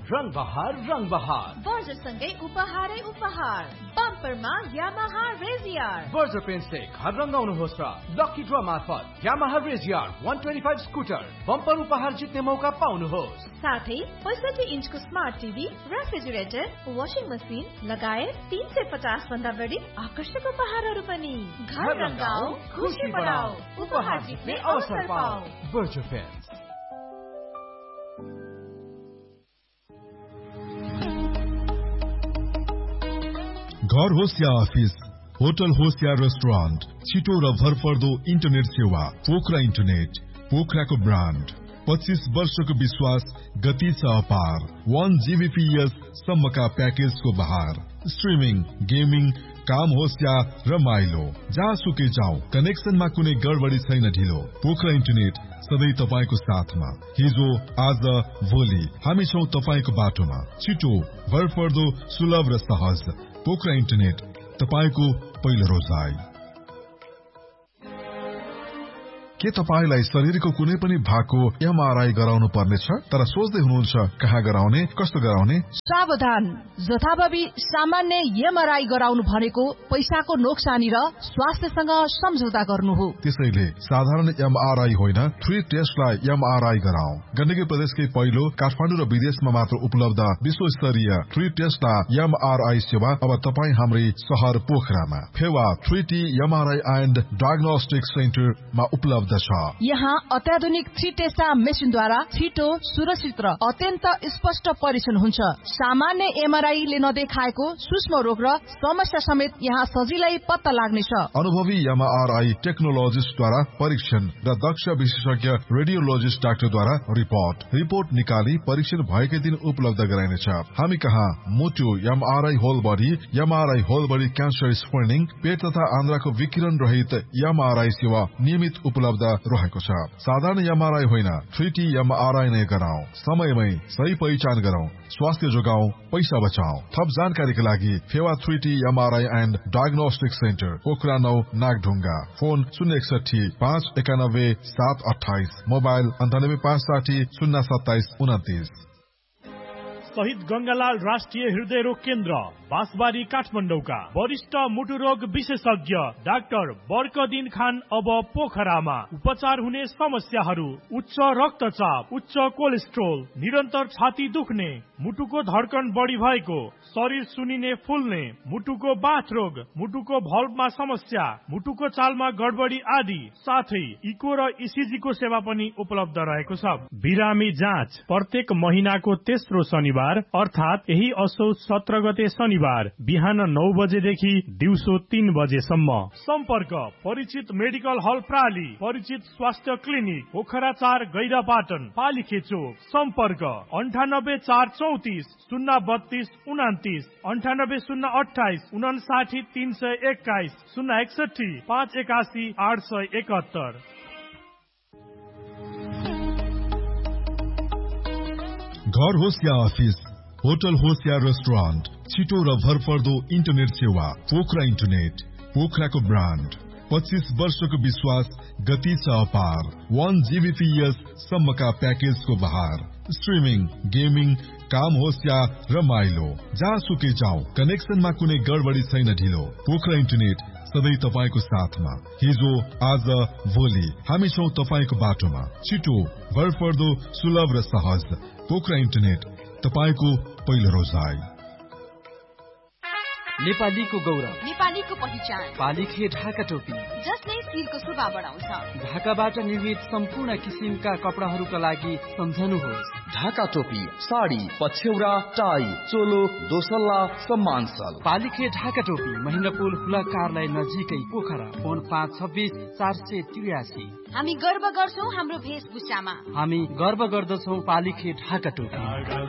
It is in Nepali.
रङ बहार बर्जरसँगै उपहारै उपहार बम्परमा यामाहा रेजियर बर्जर पेन्टले घर रङ्गाउनुहोस् र लकी ड्र मार्फत यामाहा रेजियर 125 स्कुटर बम्पर उपहार जित्ने मौका पाउनुहोस्। साथै 65 इन्चको smart TV, refrigerator, washing machine लगायत 350 भन्दा बढी आकर्षक उपहारहरू पनि। घर रङ्गाऊ, खुसी बढाऊ, उपहार जित्ने अवसर पाऊ। Berger pant. घर होस् या अफिस, होटल होस् या रेस्टुरेन्ट, छिटो र भरपर्दो इन्टरनेट सेवा पोखरा इन्टरनेट, पोखराको ब्रान्ड। 25 वर्षको विश्वास, गति छ अपार। 1 Gbps सम्मका प्याकेजको बहार। स्ट्रिमिङ, गेमिङ, काम होस् या रमाइलो, जहाँसुकै जाऊ, कनेक्सनमा कुनै गडबडी छैन ढिलो। पोखरा इन्टरनेट सधैँ तपाईको साथमा। हिजो, आज, भोलि हामी छौं तपाईको बाटोमा। छिटो, भरपर्दो, सुलभ र सहज। पोखरा इन्टरनेट, तपाईको पहिलो रोजाइ। के तपाईलाई शरीरको कुनै पनि भागको एमआरआई गराउनु पर्नेछ, तर सोच्दै हुनुहुन्छ कहाँ गराउने, कस्तो गराउने? सावधान, जथाभावी सामान्य एमआरआई गराउनु भनेको पैसाको नोक्सानी र स्वास्थ्यसँग सम्झौता गर्नु हो। त्यसैले साधारण एमआरआई होइन, 3 टेस्टलाई एमआरआई गराऊ। गण्डकी प्रदेशकै पहिलो, काठमाडौँ र विदेशमा मात्र उपलब्ध विश्वस्तरीय 3 टेस्टला एमआरआई सेवा अब तपाईँ हाम्रै शहर पोखरामा Phewa 3T MRI and diagnostic सेन्टरमा उपलब्ध छ। यहाँ अत्याधुनिक 3 टेस्टा मेसिनद्वारा छिटो, सुरक्षित र अत्यन्त स्पष्ट परीक्षण हुन्छ। सामान्य एमआरआईले नदेखाएको सूक्ष्म रोग र समस्या समेत यहाँ सजिलै पत्ता लाग्नेछ। अनुभवी एमआरआई टेक्नोलोजिस्टद्वारा परीक्षण र दक्ष विशेषज्ञ रेडियोलोजिस्ट डाक्टरद्वारा रिपोर्ट निकाली परीक्षण भएकै दिन उपलब्ध गराइनेछ। हामी कहाँ मुटु MRI whole body cancer screening, पेट तथा आन्द्राको विकिरण रहित एमआरआई सेवा नियमित उपलब्ध रहेको छ। साधारण एमआरआई होइन, 3T एमआरआई नै गराऊ। समयमै सही पहिचान गरौं, स्वास्थ्य जोगाऊ, पैसा बचाऊ। थप जानकारीका लागि Phewa 3T MRI and diagnostic centre, Pokhara 9 Nagdhunga. Phone 061 591 728, mobile 98 560 027 29। शहीद गंगालाल राष्ट्रिय हृदय रोग केन्द्र, बाँसबारी काठमाडौँका वरिष्ठ मुटु रोग विशेषज्ञ डाक्टर बर्कदिन खान अब पोखरामा। उपचार हुने समस्याहरू उच्च रक्तचाप, उच्च कोलेस्ट्रोल, निरन्तर छाती दुख्ने, मुटुको धड्कन बढी भएको, शरीर सुनिने फुल्ने, मुटुको बाथ रोग, मुटुको भल्भमा समस्या, मुटुको चालमा गडबडी आदि, साथै इको र इसिजीको सेवा पनि उपलब्ध रहेको छ। बिरामी जाँच प्रत्येक महिनाको तेस्रो शनिबार अर्थात यही असोज 17 गते शनिबार बिहान 9 बजेदेखि दिउँसो 3 बजेसम्म। सम्पर्क परिचित मेडिकल हल प्राली, परिचित स्वास्थ्य क्लिनिक पोखरा 4 गैरापाटन पालिखे चोक। सम्पर्क 98 434 032 29, 98 028 59 321, 061 581 871। घर होस् या अफिस, होटल होस् या रेस्टुरेन्ट, छिटो र भरपर्दो इन्टरनेट सेवा पोखरा इन्टरनेट, पोखराको ब्रान्ड। 25 वर्षको विश्वास, गति छ अपार। 1 Gbps सम्मका प्याकेजको बहार। स्ट्रिमिङ, गेमिङ, काम होस् या रमाइलो, जहाँसुकै जाऊ, कनेक्सनमा कुनै गडबडी छैन ढिलो। पोखरा इन्टरनेट सधैँ तपाईको साथमा। हिजो, आज, भोलि हामी छौं तपाईको बाटोमा। छिटो, भरपर्दो, सुलभ र सहज। पोखरा इन्टरनेट, तपाईको पहिलो रोजाइ। नेपालीको गौरव, नेपालीको पहिचान, पालिखे ढाका टोपी, जसले स्टिलको शोभा बढाउँछ। ढाकाबाट निर्मित सम्पूर्ण किसिमका कपडाहरूका लागि सम्झनुहोस् ढाका टोपी, साडी, पछ्यौरा, टाई, चोलो, दोसल्ला, सम्मानसल। पालिखे ढाका टोपी, महेन्द्रपुल हुला कार्यालय नजिकै पोखरा। फोन 526 483। हामी गर्व गर्छौं हाम्रो वेशभूषामा। हामी गर्व गर्दछौं पालिखे ढाका टोपी।